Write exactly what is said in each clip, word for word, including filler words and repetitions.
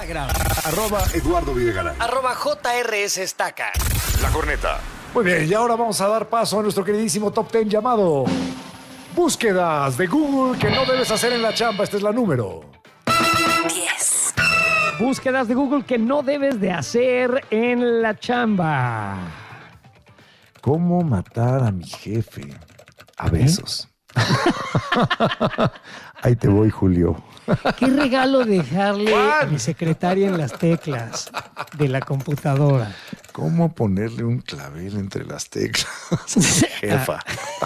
Instagram. Arroba Eduardo Videgaray. Arroba J R S Estaca. La Corneta. Muy bien, y ahora vamos a dar paso a nuestro queridísimo Top Ten llamado Búsquedas de Google que no debes hacer en la chamba. Esta es la número diez. Búsquedas de Google que no debes de hacer en la chamba. ¿Cómo matar a mi jefe a besos? Ahí te voy, Julio. ¿Qué regalo dejarle ¿Cuál? a mi secretaria en las teclas de la computadora? ¿Cómo ponerle un clavel entre las teclas? Jefa.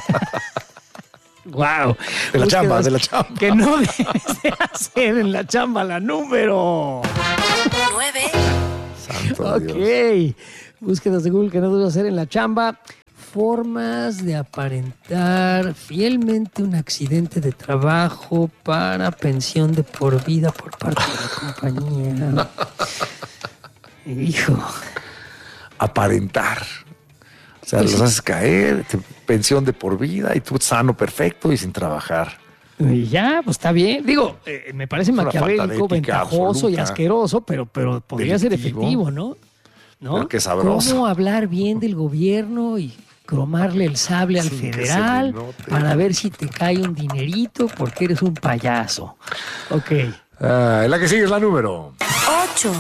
Wow. De la chamba, de la chamba. Que no debes de hacer en la chamba la número nueve. Santo Dios. Ok. Búsquedas de Google que no debes hacer en la chamba. Formas de aparentar fielmente un accidente de trabajo para pensión de por vida por parte de la compañía. Hijo. Aparentar. O sea, los haces caer, te- pensión de por vida y tú sano, perfecto y sin trabajar. Y ya, pues está bien. Digo, eh, me parece una falta de maquiavélico, ética ventajoso y absoluta. asqueroso, pero, pero podría ser Delictivo. efectivo, ¿no? ¿No? Pero qué sabroso. ¿Cómo hablar bien del gobierno y cromarle el sable al Sin que se federal le note. para ver si te cae un dinerito porque eres un payaso? Ok. Ah, la que sigue es la número. ocho.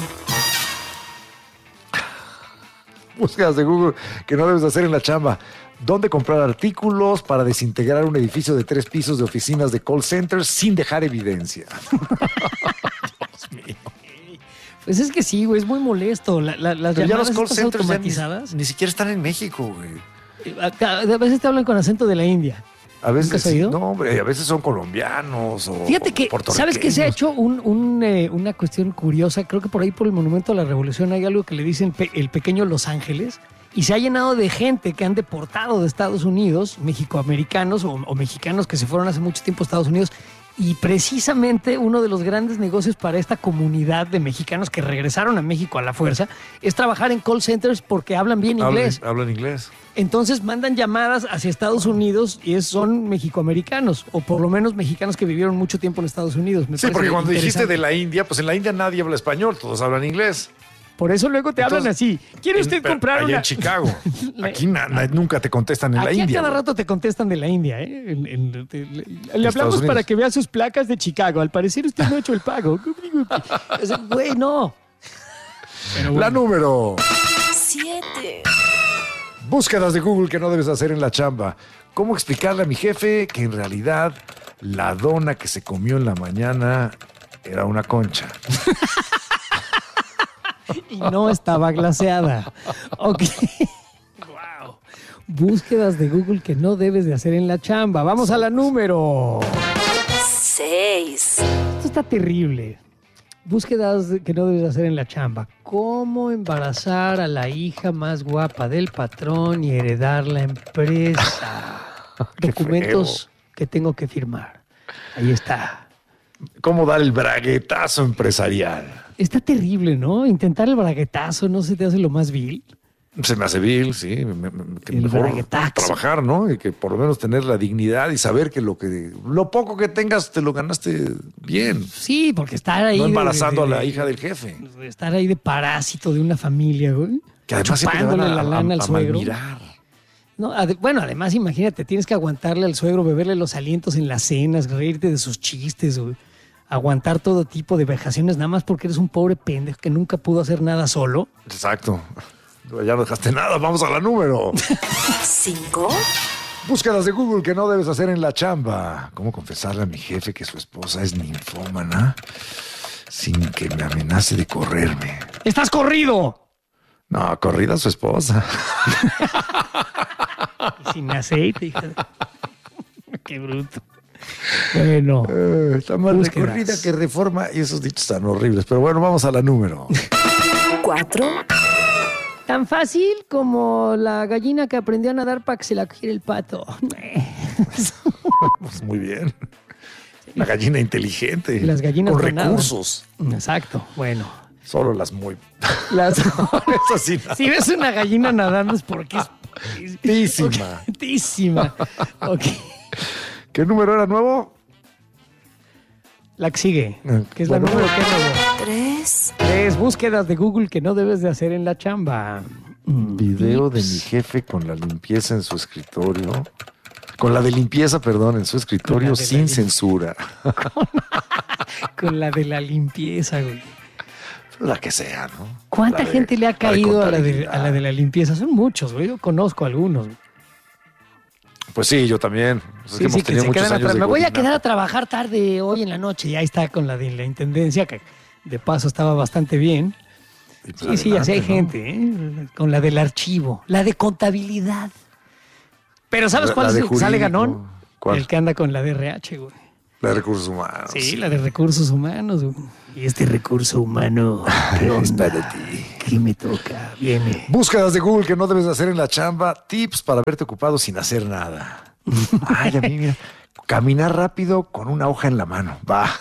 Búsquedas de Google que no debes hacer en la chamba. ¿Dónde comprar artículos para desintegrar un edificio de tres pisos de oficinas de call centers sin dejar evidencia? Dios mío. Pues es que sí, güey, es muy molesto. La- la- las Pero ya llamadas los call estas centers ya automatizadas. ni, ni siquiera están en México, güey. eh, acá- A veces te hablan con acento de la India. A veces ¿Nunca has sí, oído? no, hombre, a veces son colombianos o Fíjate que, ¿sabes qué se ha puertorriqueños. hecho? Un, un, eh, una cuestión curiosa. Creo que por ahí por el Monumento a la Revolución hay algo que le dicen pe- el pequeño Los Ángeles. Y se ha llenado de gente que han deportado de Estados Unidos, mexicoamericanos o, o mexicanos que se fueron hace mucho tiempo a Estados Unidos. Y precisamente uno de los grandes negocios para esta comunidad de mexicanos que regresaron a México a la fuerza es trabajar en call centers porque hablan bien Hablan- inglés. Hablan inglés. Entonces mandan llamadas hacia Estados Unidos y es- son mexicoamericanos, o por lo menos mexicanos que vivieron mucho tiempo en Estados Unidos. Me Sí, parece porque cuando dijiste interesante. de la India, pues en la India nadie habla español, todos hablan inglés. Por eso luego te hablan Entonces, así. ¿Quiere En- usted pero comprar allá una...? en Chicago. La- Aquí na- na- nunca te contestan en la Aquí India. a cada güey. rato te contestan de la India, ¿eh? En- en- te- le, le Estados hablamos Unidos. para que vea sus placas de Chicago. Al parecer usted no ha hecho el pago. O sea, güey, no. Pero La bueno. número. siete. Búsquedas de Google que no debes hacer en la chamba. ¿Cómo explicarle a mi jefe que en realidad la dona que se comió en la mañana era una concha? Y no estaba glaseada. Ok. Wow. Búsquedas de Google que no debes de hacer en la chamba. Vamos a la número. seis. Esto está terrible. Búsquedas que no debes de hacer en la chamba. ¿Cómo embarazar a la hija más guapa del patrón y heredar la empresa? Qué Documentos que tengo que firmar. Ahí está. ¿Cómo dar el braguetazo empresarial? Está terrible, ¿no? Intentar el braguetazo no se te hace lo más vil. Se me hace vil, sí. me- me- que El mejor braguetazo. trabajar, ¿no? Y que por lo menos tener la dignidad y saber que lo que lo poco que tengas te lo ganaste bien. Sí, porque estar ahí. No de- embarazando de- a la de- hija del jefe. Estar ahí de parásito de una familia, güey. Que además siempre te van Chupándole a, la lana a- al a suegro. malmirar. No, ade- bueno, además, imagínate, tienes que aguantarle al suegro, beberle los alientos en las cenas, reírte de sus chistes, güey. Aguantar todo tipo de vejaciones nada más porque eres un pobre pendejo que nunca pudo hacer nada solo. Exacto. Ya no dejaste nada. Vamos a la número. cinco. Búsquedas de Google que no debes hacer en la chamba. ¿Cómo confesarle a mi jefe que su esposa es ninfómana sin que me amenace de correrme? ¡Estás corrido! No, corrida a su esposa. Y sin aceite, hija de- Qué bruto. Bueno, Eh, está más Búsquedas. recorrida que reforma y esos dichos están horribles. Pero bueno, vamos a la número. cuatro. tan fácil como la gallina que aprendió a nadar para que se la cogiera el pato. Pues muy bien. La gallina inteligente. Las gallinas con no nadan. recursos. Exacto, bueno. Solo las muy. Las... Eso sí, no. Si ves una gallina nadando es porque es... Tísima. Ok, tísima. Ok. ¿Qué número era nuevo? La que sigue, Eh, que es la bueno, número que es nuevo. Tres. Tres. Búsquedas de Google que no debes de hacer en la chamba. Mm, Video de tips. mi jefe con la limpieza en su escritorio. Con la de limpieza, perdón, en su escritorio Con la de la sin lim- censura. Con la de la limpieza, güey. La que sea, ¿no? ¿Cuánta La de- gente le ha la de caído a la, de, contabilidad. a la de la limpieza? Son muchos, güey. Yo conozco algunos. Güey. Pues sí, yo también. Pues es Sí, que sí, hemos que tenido se muchos quedan años atrás. de Me voy a godinaje. quedar a trabajar tarde hoy en la noche. Y ahí está con la de la intendencia, que de paso estaba bastante bien. Y pues Sí, sí, así hay adelante, gente, ¿eh? Con la del archivo, la de contabilidad. Pero ¿sabes La- cuál la es de el que sale jurídico. ganón? ¿Cuál? El que anda con la de R H, güey. ¿no? La de recursos humanos. Sí, la de recursos humanos, güey. Y este recurso humano, ¿qué onda? Es para ti. ¿Qué me toca? Viene. Búsquedas de Google que no debes de hacer en la chamba. Tips para verte ocupado sin hacer nada. Ay, a mí, mira. Caminar rápido con una hoja en la mano. Va.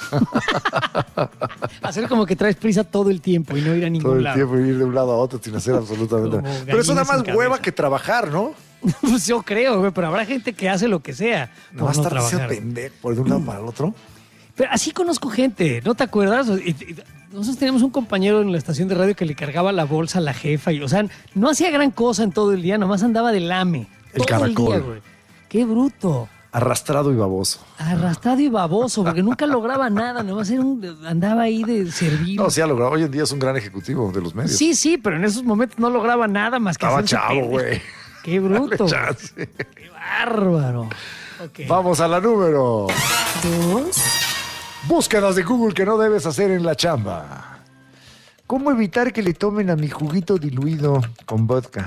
Hacer como que traes prisa todo el tiempo y no ir a ningún Todo el lado. tiempo ir de un lado a otro sin hacer absolutamente Como nada. Pero eso da gallina más sin hueva cabeza. que trabajar, ¿no? Pues yo creo, güey, pero habrá gente que hace lo que sea No por vas a no estar haciendo trabajar. pendejo por de un lado para el otro. Pero así conozco gente, ¿no te acuerdas? Y- y- Nosotros teníamos un compañero en la estación de radio que le cargaba la bolsa a la jefa y, o sea, no hacía gran cosa en todo el día, nomás andaba de lame. El todo el día, caracol. güey. Qué bruto. Arrastrado y baboso. Arrastrado y baboso, porque nunca lograba nada, nomás era un, andaba ahí de servir. No, sí ha logrado. Hoy en día es un gran ejecutivo de los medios. Sí, sí, pero en esos momentos no lograba nada más que Estaba hacerse chavo, pendejo. güey. Qué bruto. Dale güey. chance. Qué bárbaro. Ok. Vamos a la número. dos, Búsquedas de Google que no debes hacer en la chamba. ¿Cómo evitar que le tomen a mi juguito diluido con vodka?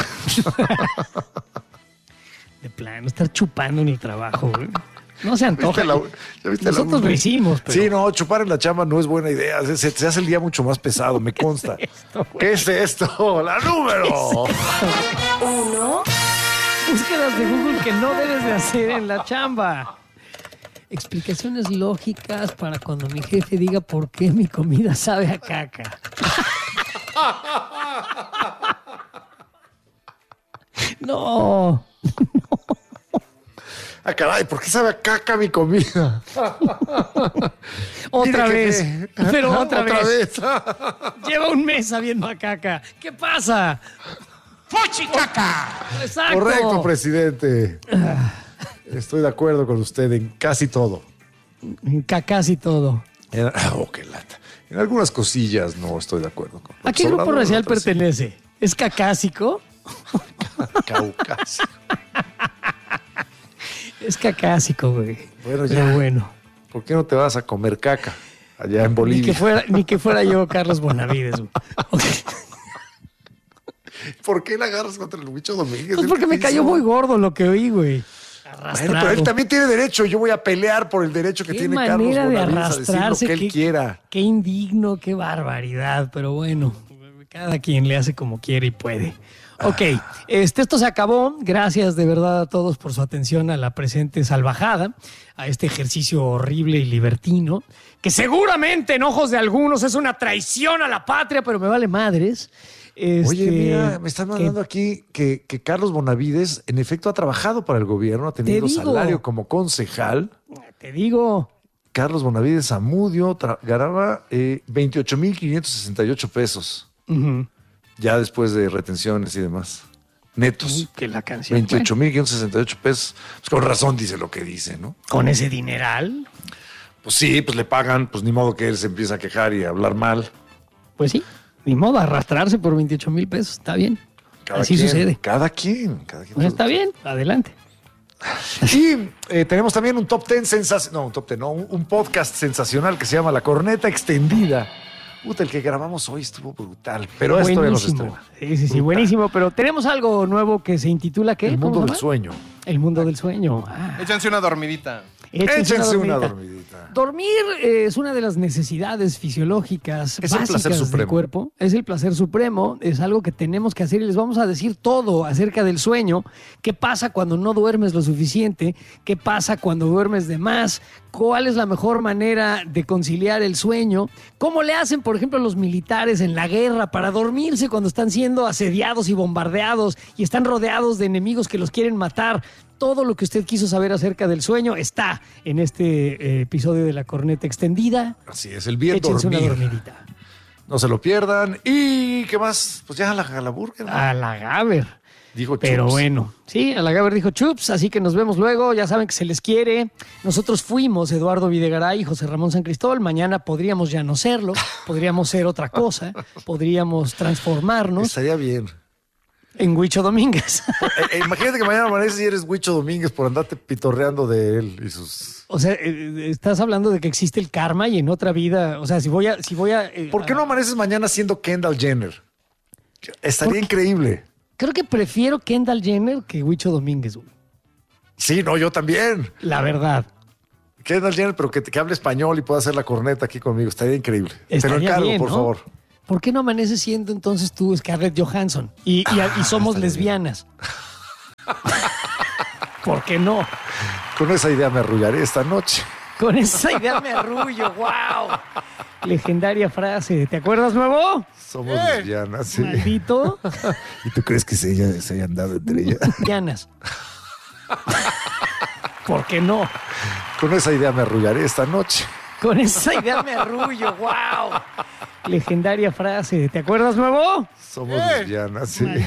De plano, estar chupando en el trabajo, güey. No se antoja. ¿Viste la- ya viste la- Nosotros lo hicimos, pero... Sí, no, chupar en la chamba no es buena idea. Se, se- se hace el día mucho más pesado, me consta. esto, güey? ¿Qué es esto? La número. uno, Búsquedas de Google que no debes de hacer en la chamba. Explicaciones lógicas para cuando mi jefe diga por qué mi comida sabe a caca. No. Ah, caray, ¿por qué sabe a caca mi comida? Otra Mire, vez. jefe. Pero otra, Otra vez. vez. Lleva un mes sabiendo a caca. ¿Qué pasa? ¡Fuchi caca! Exacto. Correcto, presidente. Estoy de acuerdo con usted en casi todo. En cacas y todo. En, ah, oh, qué lata. En algunas cosillas no estoy de acuerdo con ¿A qué López grupo Obrador, racial otras sí. pertenece? ¿Es cacásico? Caucasio. Es cacásico, güey. Bueno, Pero ya. bueno. ¿Por qué no te vas a comer caca allá en Ni Bolivia? que, fuera, ni que fuera yo Carlos Bonavides, güey. Ok. ¿Por qué la agarras contra el Huicho Domínguez? Pues porque me cayó muy gordo lo que oí, güey. Arrastrado. Bueno, pero él también tiene derecho. Yo voy a pelear por el derecho que Qué tiene Carlos manera de Bonavides a decir lo arrastrarse. que él qué, quiera. Qué indigno, qué barbaridad. Pero bueno, cada quien le hace como quiere y puede. Ok, este, esto se acabó. Gracias de verdad a todos por su atención a la presente salvajada, a este ejercicio horrible y libertino, que seguramente en ojos de algunos es una traición a la patria, pero me vale madres. Oye, Este, mira, me están que- mandando aquí que, que Carlos Bonavides, en efecto, ha trabajado para el gobierno, ha tenido digo. salario como concejal. Te digo, Carlos Bonavides Zamudio tra- ganaba eh, veintiocho mil quinientos sesenta y ocho pesos, ujú, ya después de retenciones y demás. Netos. que la canción. veintiocho mil quinientos sesenta y ocho pesos. Pues con razón dice lo que dice, ¿no? Con ese dineral, Pues sí, pues le pagan, pues ni modo que él se empiece a quejar y a hablar mal. pues sí, ni modo, arrastrarse por veintiocho mil pesos, está bien. Cada Así quien, sucede. Cada quien. Cada quien. Pues está bien, adelante. Y eh, tenemos también un top ten sensacional, no, un top ten, no, un, un podcast sensacional que se llama La Corneta Extendida. Puta, el que grabamos hoy estuvo brutal, pero esto ya nos Buenísimo. estrena. Sí, sí, sí, Brutal. buenísimo. Pero tenemos algo nuevo que se intitula ¿qué? El ¿Cómo mundo se del llama? sueño. El mundo del sueño. Ah, Échense una dormidita. échense Échense una dormidita. dormidita. Dormir eh, es una de las necesidades fisiológicas Es el básicas placer del supremo. cuerpo. Es el placer supremo. Es algo que tenemos que hacer y les vamos a decir todo acerca del sueño. ¿Qué pasa cuando no duermes lo suficiente? ¿Qué pasa cuando duermes de más? ¿Cuál es la mejor manera de conciliar el sueño? ¿Cómo le hacen, por ejemplo, los militares en la guerra para dormirse cuando están siendo asediados y bombardeados y están rodeados de enemigos que los quieren matar? Todo lo que usted quiso saber acerca del sueño está en este eh, episodio de La Corneta Extendida. Así es, el bien Échense dormir. una dormidita. No se lo pierdan. ¿Y qué más? Pues ya a la, a la burger. ¿no? A la Gaber. Dijo Pero Chups. bueno, sí, a la Gaber dijo Chups, así que nos vemos luego. Ya saben que se les quiere. Nosotros fuimos Eduardo Videgaray y José Ramón San Cristóbal. Mañana podríamos ya no serlo. Podríamos ser otra cosa. Podríamos transformarnos Estaría bien. en Huicho Domínguez. Eh, eh, imagínate que mañana amaneces y eres Huicho Domínguez por andarte pitorreando de él y sus... O sea, eh, estás hablando de que existe el karma y en otra vida. O sea, si voy a. Si voy a eh, ¿Por qué no a- amaneces mañana siendo Kendall Jenner? Estaría ¿Por qué? increíble. Creo que prefiero Kendall Jenner que Huicho Domínguez, güey. Sí, no, yo también. La verdad. Kendall Jenner, pero que, que hable español y pueda hacer la corneta aquí conmigo. Estaría increíble. Te lo Estaría encargo, bien, por ¿no? favor. ¿Por qué no amaneces siendo entonces tú Scarlett Johansson? Y, y, y somos estaría lesbianas. ¿Por qué no? Con esa idea me arrullaré esta noche. Con esa idea me arrullo. ¡Wow! Legendaria frase. ¿Te acuerdas, nuevo? Somos lesbianas, sí. Maldito. ¿Y tú crees que se, ella, se hayan dado entre ellas? Lesbianas. ¿Por qué no? Con esa idea me arrullaré esta noche. Con esa idea me arrullo. ¡Wow! Legendaria frase. ¿Te acuerdas, nuevo? Somos lesbianas, sí.